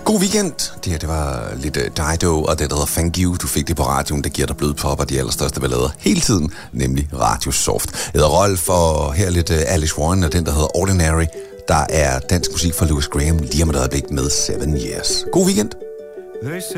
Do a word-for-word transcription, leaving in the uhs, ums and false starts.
God weekend. Det her, det var lidt uh, Dido, og det der hedder Thank You. Du fik det på radioen, der giver dig blødpop og de allerstørste ballader hele tiden, nemlig Radio Soft. Jeg hedder Rolf, og her er lidt uh, Alice Warren og den, der hedder Ordinary. Der er dansk musik fra Louis Graham lige om et øjeblik med Seven Years. God weekend.